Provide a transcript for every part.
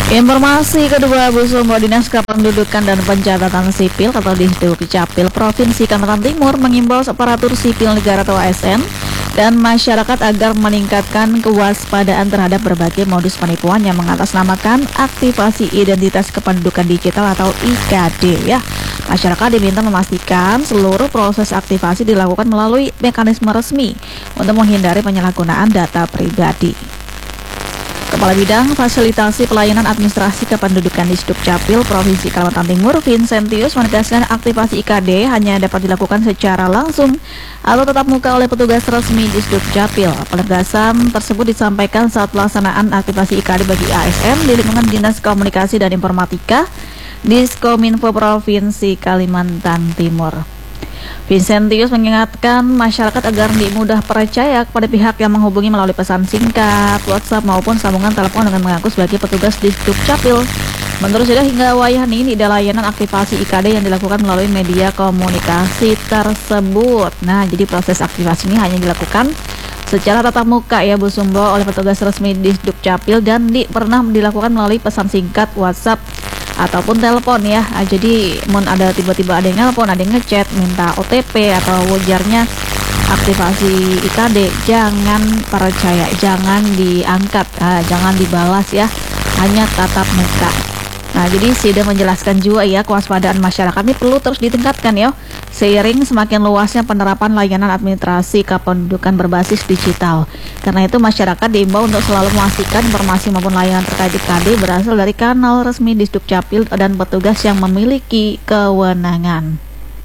Informasi kedua, Bu Sumbo, Dinas Kependudukan dan Pencatatan Sipil atau Dukcapil Provinsi Kalimantan Timur mengimbau aparatur sipil negara atau ASN dan masyarakat agar meningkatkan kewaspadaan terhadap berbagai modus penipuan yang mengatasnamakan aktivasi identitas kependudukan digital atau IKD ya. Masyarakat diminta memastikan seluruh proses aktivasi dilakukan melalui mekanisme resmi untuk menghindari penyalahgunaan data pribadi. Kepala Bidang Fasilitasi Pelayanan Administrasi Kependudukan di Dukcapil Provinsi Kalimantan Timur, Vincentius, menegaskan aktivasi IKD hanya dapat dilakukan secara langsung atau tatap muka oleh petugas resmi di Dukcapil. Penegasan tersebut disampaikan saat pelaksanaan aktivasi IKD bagi ASN di lingkungan Dinas Komunikasi dan Informatika Diskominfo Provinsi Kalimantan Timur. Vincentius mengingatkan masyarakat agar mudah percaya kepada pihak yang menghubungi melalui pesan singkat, WhatsApp maupun sambungan telepon dengan mengaku sebagai petugas di Dukcapil. Menurut dia, hingga wayahni tidak layanan aktivasi IKD yang dilakukan melalui media komunikasi tersebut. Nah, jadi proses aktivasi ini hanya dilakukan secara tatap muka ya Bu Sumbo oleh petugas resmi di Dukcapil dan pernah dilakukan melalui pesan singkat, WhatsApp ataupun telepon ya. Jadi ada tiba-tiba ada yang telepon, ada yang ngechat minta OTP atau ujarnya aktivasi IKD, jangan percaya, jangan diangkat, jangan dibalas ya, hanya tatap muka. Nah, jadi SIDA menjelaskan juga ya, kewaspadaan masyarakat ini perlu terus ditingkatkan ya, seiring semakin luasnya penerapan layanan administrasi kependudukan berbasis digital. Karena itu masyarakat diimbau untuk selalu memastikan informasi maupun layanan terkait IKD berasal dari kanal resmi di Dukcapil dan petugas yang memiliki kewenangan.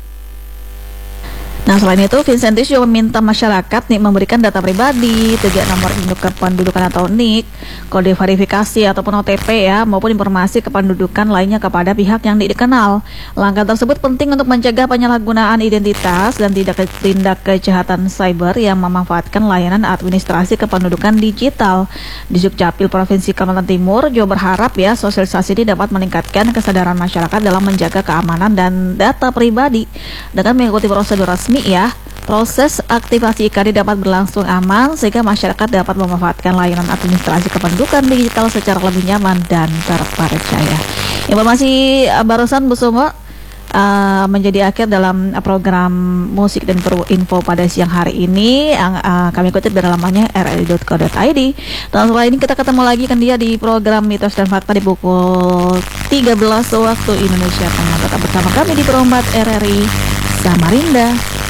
Nah, selain itu, Vincentius juga meminta masyarakat memberikan data pribadi, 3 nomor induk kependudukan atau NIK, kode verifikasi ataupun OTP ya, maupun informasi kependudukan lainnya kepada pihak yang dikenal. Langkah tersebut penting untuk mencegah penyalahgunaan identitas dan tindak kejahatan cyber yang memanfaatkan layanan administrasi kependudukan digital. Di Dukcapil Provinsi Kalimantan Timur juga berharap ya, sosialisasi ini dapat meningkatkan kesadaran masyarakat dalam menjaga keamanan dan data pribadi dengan mengikuti prosedur resmi ya. Proses aktivasi IKD dapat berlangsung aman sehingga masyarakat dapat memanfaatkan layanan administrasi kependudukan digital secara lebih nyaman dan terpercaya. Informasi barusan Bu Sumbo menjadi akhir dalam program musik dan info pada siang hari ini yang kami kutip dari lamannya rri.co.id. Dan setelah ini kita ketemu lagi kan dia di program Mitos dan Fakta di pukul 13 waktu Indonesia Tengah. Tetap bersama kami di Perombat RRI Samarinda.